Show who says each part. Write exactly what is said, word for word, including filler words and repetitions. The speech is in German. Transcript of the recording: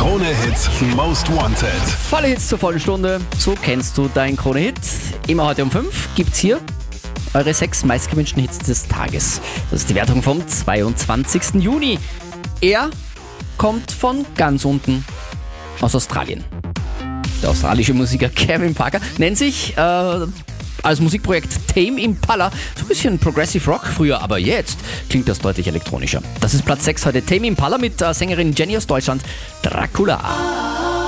Speaker 1: Krone-Hit Most Wanted.
Speaker 2: Volle Hits zur vollen Stunde. So kennst du deinen Krone-Hit. Immer heute um fünf gibt's hier eure sechs meistgewünschten Hits des Tages. Das ist die Wertung vom zweiundzwanzigsten Juni. Er kommt von ganz unten aus Australien. Der australische Musiker Kevin Parker nennt sich äh, als Musikprojekt Tame Impala. So ein bisschen Progressive Rock früher, aber jetzt klingt das deutlich elektronischer. Das ist Platz sechs heute. Tame Impala mit äh, Sängerin Jenny aus Deutschland, Dracula.